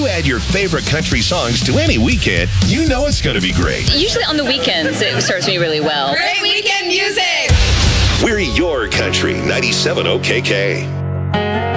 add your favorite country songs to any weekend, you know it's going to be great. Usually on the weekends, it serves me really well. Great weekend music! We're your country, 97 OKK.